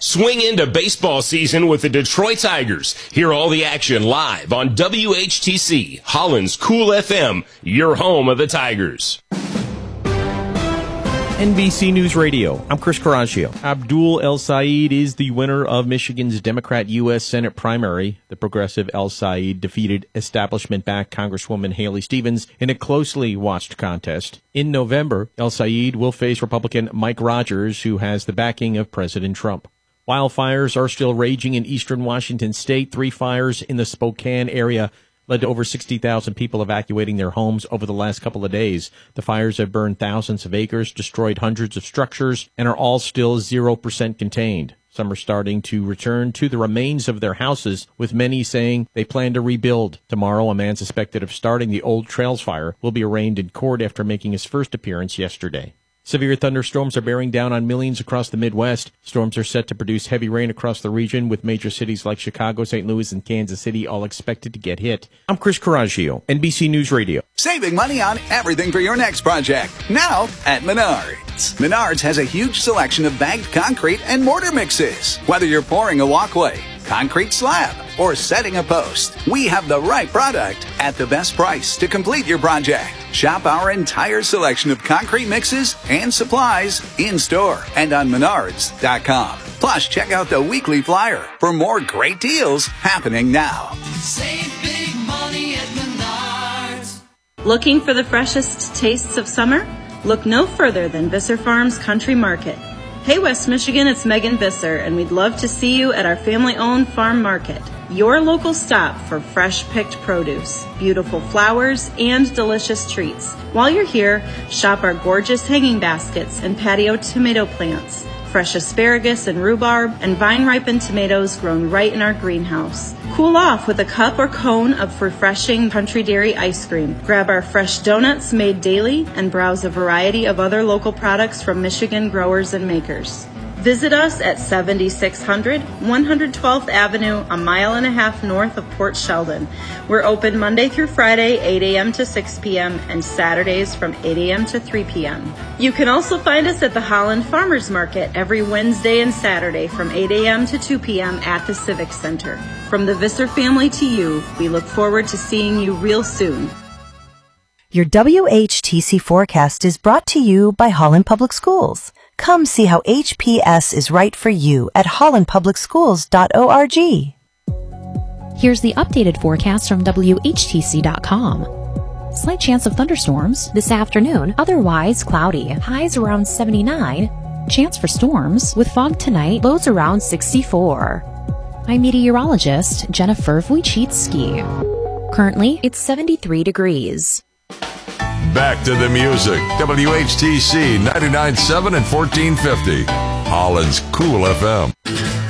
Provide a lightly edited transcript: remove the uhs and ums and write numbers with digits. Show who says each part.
Speaker 1: Swing into baseball season with the Detroit Tigers. Hear all the action live on WHTC, Holland's Cool FM, your home of the Tigers.
Speaker 2: NBC News Radio, I'm Chris Carragio. Abdul El Sayed is the winner of Michigan's Democrat U.S. Senate primary. The progressive El Sayed defeated establishment-backed Congresswoman Haley Stevens in a closely watched contest. In November, El Sayed will face Republican Mike Rogers, who has the backing of President Trump. Wildfires are still raging in eastern Washington state. 3 fires in the Spokane area led to over 60,000 people evacuating their homes over the last couple of days. The fires have burned thousands of acres, destroyed hundreds of structures, and are all still 0% contained. Some are starting to return to the remains of their houses, with many saying they plan to rebuild. Tomorrow, a man suspected of starting the Old Trails fire will be arraigned in court after making his first appearance yesterday. Severe thunderstorms are bearing down on millions across the Midwest. Storms are set to produce heavy rain across the region, with major cities like Chicago, St. Louis, and Kansas City all expected to get hit. I'm Chris Carragio, NBC News Radio.
Speaker 3: Saving money on everything for your next project. Now at Menards. Menards has a huge selection of bagged concrete and mortar mixes. Whether you're pouring a walkway, concrete slab, or setting a post, we have the right product at the best price to complete your project. Shop our entire selection of concrete mixes and supplies in-store and on Menards.com. Plus, check out the weekly flyer for more great deals happening now.
Speaker 4: Save big money at Menards.
Speaker 5: Looking for the freshest tastes of summer? Look no further than Visser Farms Country Market. Hey West Michigan, it's Megan Visser, and we'd love to see you at our family-owned farm market. Your local stop for fresh-picked produce, beautiful flowers, and delicious treats. While you're here, shop our gorgeous hanging baskets and patio tomato plants, fresh asparagus and rhubarb, and vine-ripened tomatoes grown right in our greenhouse. Cool off with a cup or cone of refreshing Country Dairy ice cream. Grab our fresh donuts made daily and browse a variety of other local products from Michigan growers and makers. Visit us at 7600 112th Avenue, a mile and a half north of Port Sheldon. We're open Monday through Friday, 8 a.m. to 6 p.m., and Saturdays from 8 a.m. to 3 p.m. You can also find us at the Holland Farmers Market every Wednesday and Saturday from 8 a.m. to 2 p.m. at the Civic Center. From the Visser family to you, we look forward to seeing you real soon.
Speaker 6: Your WHTC forecast is brought to you by Holland Public Schools. Come see how HPS is right for you at hollandpublicschools.org.
Speaker 7: Here's the updated forecast from WHTC.com. Slight chance of thunderstorms this afternoon, otherwise cloudy. Highs around 79. Chance for storms with fog tonight, lows around 64. I'm meteorologist Jennifer Wojcicki. Currently, it's 73 degrees.
Speaker 8: Back to the music. WHTC 99.7 and 1450. Holland's Cool FM.